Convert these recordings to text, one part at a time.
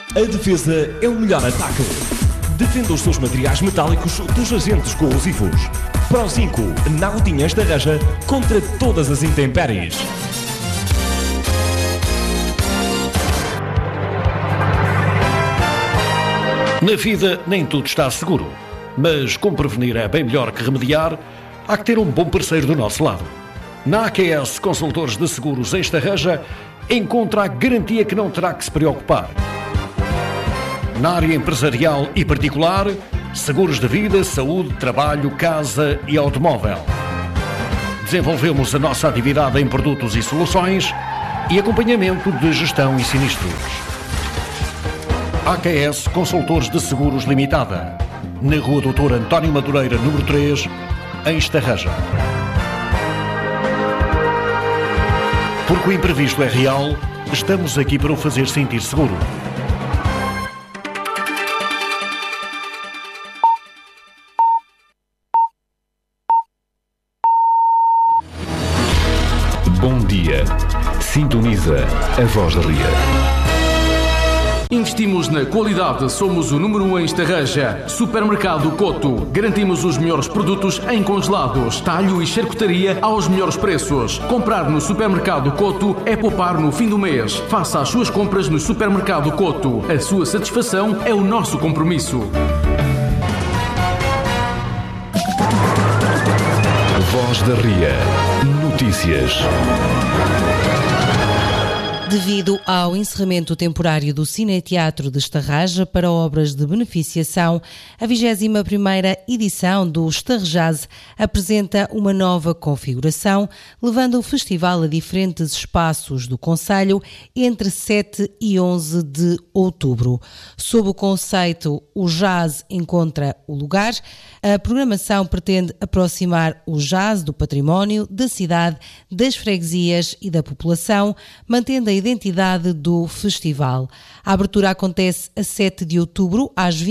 A defesa é o melhor ataque. Defenda os seus materiais metálicos dos agentes corrosivos. Pro 5, na Rodinhas da Reja, contra todas as intempéries. Na vida nem tudo está seguro, mas como prevenir é bem melhor que remediar, há que ter um bom parceiro do nosso lado. Na AQS Consultores de Seguros em Estarreja, encontra a garantia que não terá que se preocupar. Na área empresarial e particular, seguros de vida, saúde, trabalho, casa e automóvel. Desenvolvemos a nossa atividade em produtos e soluções e acompanhamento de gestão e sinistros. AQS Consultores de Seguros Limitada, na Rua Doutor António Madureira, número 3, em Estarreja. Porque o imprevisto é real, estamos aqui para o fazer sentir seguro. Bom dia. Sintoniza a Voz da Ria. Investimos na qualidade, somos o número 1 em Estarreja. Supermercado Coto. Garantimos os melhores produtos em congelados, talho e charcutaria aos melhores preços. Comprar no Supermercado Coto é poupar no fim do mês. Faça as suas compras no Supermercado Coto. A sua satisfação é o nosso compromisso. Voz da Ria. Notícias. Devido ao encerramento temporário do Cineteatro de Estarreja para obras de beneficiação, a 21ª edição do Estarrejaz apresenta uma nova configuração, levando o festival a diferentes espaços do concelho entre 7 e 11 de outubro. Sob o conceito O Jazz Encontra o Lugar, a programação pretende aproximar o jazz do património, da cidade, das freguesias e da população, mantendo a identidade do festival. A abertura acontece a 7 de outubro, às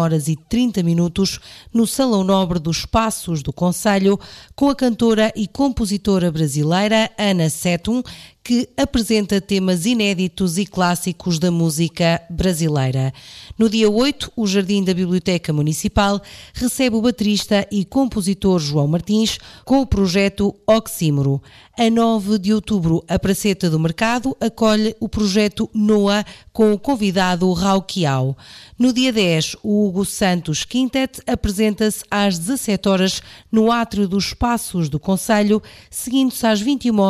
21h30, no Salão Nobre dos Passos do Concelho, com a cantora e compositora brasileira Ana Setum, que apresenta temas inéditos e clássicos da música brasileira. No dia 8, o Jardim da Biblioteca Municipal recebe o baterista e compositor João Martins com o projeto Oxímoro. A 9 de outubro, a Praceta do Mercado acolhe o projeto NOA com o convidado Raul Quiao. No dia 10, o Hugo Santos Quintet apresenta-se às 17h no Átrio dos Passos do Concelho, seguindo-se às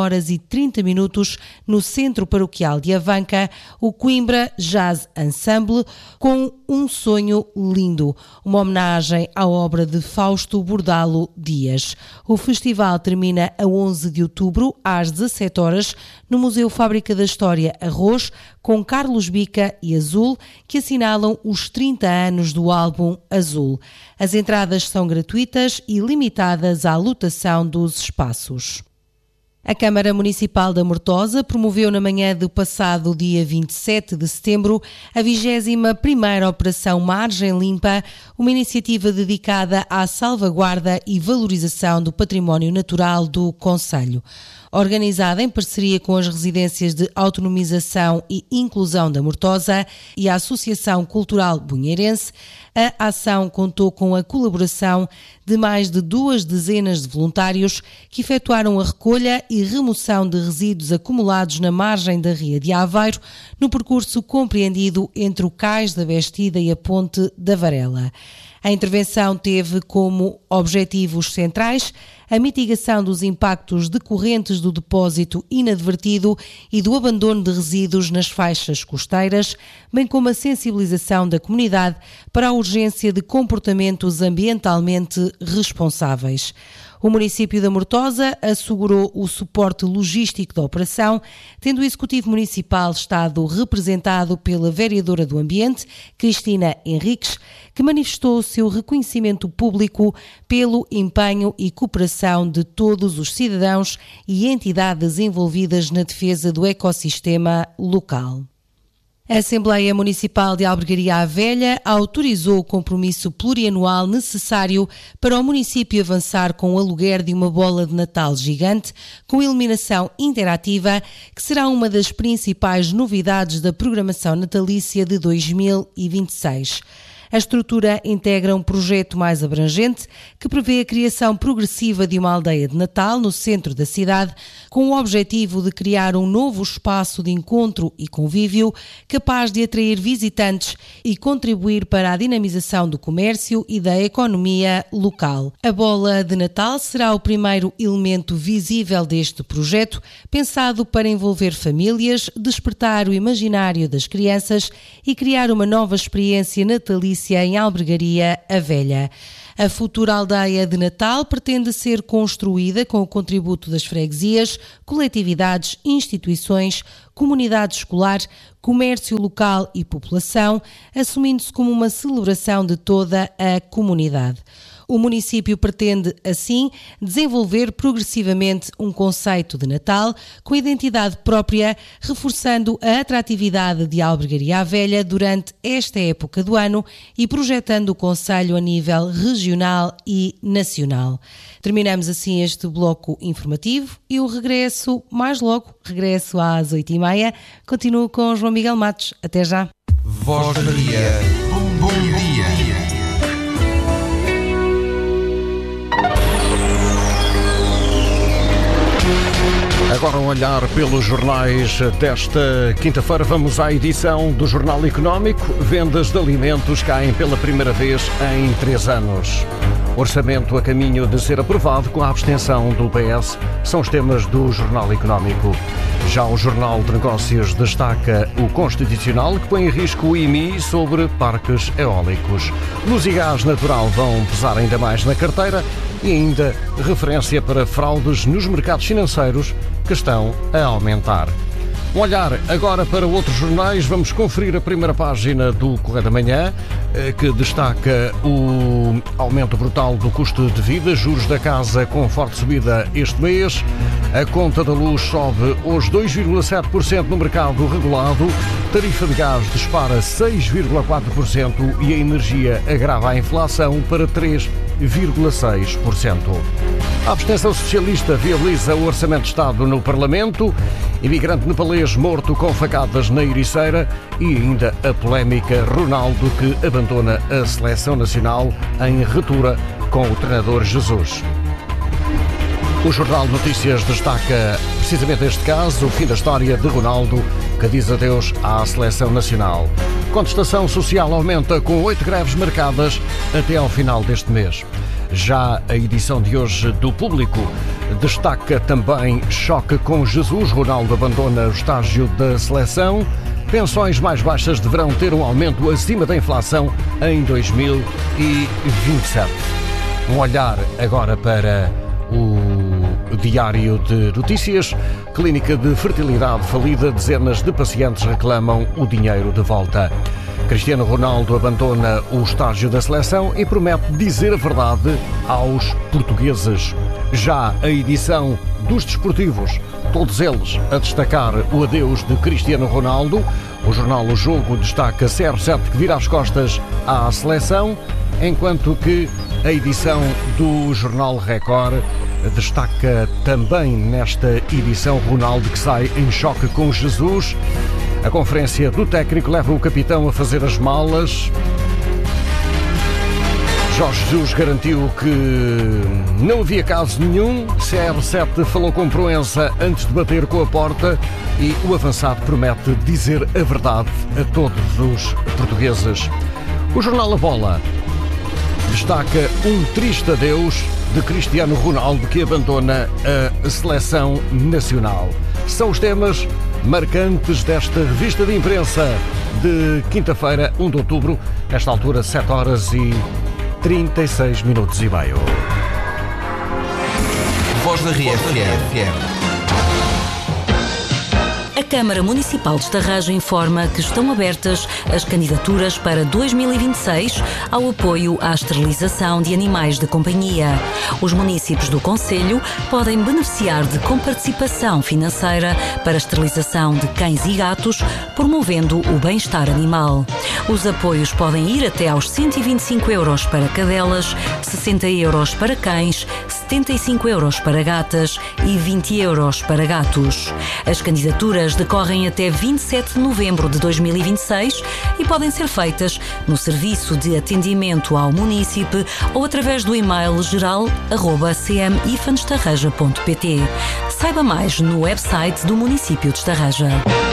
21h30 no Centro Paroquial de Avanca, o Coimbra Jazz Ensemble com Um Sonho Lindo, uma homenagem à obra de Fausto Bordalo Dias. O festival termina a 11 de outubro, às 17h, no Museu Fábrica da História Arroz, com Carlos Bica e Azul, que assinalam os 30 anos do álbum Azul. As entradas são gratuitas e limitadas à lotação dos espaços. A Câmara Municipal da Mortosa promoveu na manhã do passado dia 27 de setembro a 21ª Operação Margem Limpa, uma iniciativa dedicada à salvaguarda e valorização do património natural do concelho. Organizada em parceria com as residências de autonomização e inclusão da Mortosa e a Associação Cultural Bunheirense, a ação contou com a colaboração de mais de 2 dezenas de voluntários que efetuaram a recolha e remoção de resíduos acumulados na margem da Ria de Aveiro, no percurso compreendido entre o Cais da Vestida e a Ponte da Varela. A intervenção teve como objetivos centrais a mitigação dos impactos decorrentes do depósito inadvertido e do abandono de resíduos nas faixas costeiras, bem como a sensibilização da comunidade para a urgência de comportamentos ambientalmente responsáveis. O município da Mortosa assegurou o suporte logístico da operação, tendo o Executivo Municipal estado representado pela Vereadora do Ambiente, Cristina Henriques, que manifestou o seu reconhecimento público pelo empenho e cooperação de todos os cidadãos e entidades envolvidas na defesa do ecossistema local. A Assembleia Municipal de Albergaria à Velha autorizou o compromisso plurianual necessário para o município avançar com o aluguer de uma bola de Natal gigante com iluminação interativa, que será uma das principais novidades da programação natalícia de 2026. A estrutura integra um projeto mais abrangente que prevê a criação progressiva de uma aldeia de Natal no centro da cidade, com o objetivo de criar um novo espaço de encontro e convívio capaz de atrair visitantes e contribuir para a dinamização do comércio e da economia local. A bola de Natal será o primeiro elemento visível deste projeto, pensado para envolver famílias, despertar o imaginário das crianças e criar uma nova experiência natalícia em Albergaria à Velha. A futura aldeia de Natal pretende ser construída com o contributo das freguesias, coletividades, instituições, comunidade escolar, comércio local e população, assumindo-se como uma celebração de toda a comunidade. O município pretende, assim, desenvolver progressivamente um conceito de Natal com identidade própria, reforçando a atratividade de Albergaria à Velha durante esta época do ano e projetando o concelho a nível regional e nacional. Terminamos assim este bloco informativo e o regresso às 8h30. Continuo com João Miguel Matos. Até já. Voz da Maria. Bom dia. Agora um olhar pelos jornais desta quinta-feira. Vamos à edição do Jornal Económico. Vendas de alimentos caem pela primeira vez em 3 anos. Orçamento a caminho de ser aprovado com a abstenção do PS são os temas do Jornal Económico. Já o Jornal de Negócios destaca o Constitucional, que põe em risco o IMI sobre parques eólicos. Luz e gás natural vão pesar ainda mais na carteira e ainda referência para fraudes nos mercados financeiros que estão a aumentar. Um olhar agora para outros jornais. Vamos conferir a primeira página do Correio da Manhã, que destaca o aumento brutal do custo de vida, juros da casa com forte subida este mês. A conta da luz sobe hoje 2,7% no mercado regulado, tarifa de gás dispara 6,4% e a energia agrava a inflação para 3,6%. A abstenção socialista viabiliza o Orçamento de Estado no Parlamento, imigrante nepalês morto com facadas na Ericeira e ainda a polémica Ronaldo, que abandona a seleção nacional em ruptura com o treinador Jesus. O Jornal de Notícias destaca precisamente este caso, o fim da história de Ronaldo, que diz adeus à seleção nacional. Contestação social aumenta com 8 greves marcadas até ao final deste mês. Já a edição de hoje do Público destaca também choque com Jesus. Ronaldo abandona o estágio da seleção. Pensões mais baixas deverão ter um aumento acima da inflação em 2027. Um olhar agora para o Diário de Notícias. Clínica de fertilidade falida, dezenas de pacientes reclamam o dinheiro de volta. Cristiano Ronaldo abandona o estágio da seleção e promete dizer a verdade aos portugueses. Já a edição dos desportivos, todos eles a destacar o adeus de Cristiano Ronaldo. O jornal O Jogo destaca CR7 que vira as costas à seleção, enquanto que a edição do jornal Record destaca também nesta edição Ronaldo, que sai em choque com Jesus. A conferência do técnico leva o capitão a fazer as malas. Jorge Jesus garantiu que não havia caso nenhum. CR7 falou com Proença antes de bater com a porta e o avançado promete dizer a verdade a todos os portugueses. O jornal A Bola destaca um triste adeus de Cristiano Ronaldo, que abandona a seleção nacional. São os temas marcantes desta revista de imprensa de quinta-feira, 1 de outubro, nesta altura 7h36:30. Voz da RFM. A Câmara Municipal de Estarraja informa que estão abertas as candidaturas para 2026 ao apoio à esterilização de animais de companhia. Os municípios do concelho podem beneficiar de comparticipação financeira para a esterilização de cães e gatos, promovendo o bem-estar animal. Os apoios podem ir até aos 125 euros para cadelas, 60 euros para cães, 75 euros para gatas e 20 euros para gatos. As candidaturas decorrem até 27 de novembro de 2026 e podem ser feitas no Serviço de Atendimento ao Munícipe ou através do e-mail geral@cmifanestarraja.pt. Saiba mais no website do município de Estarraja.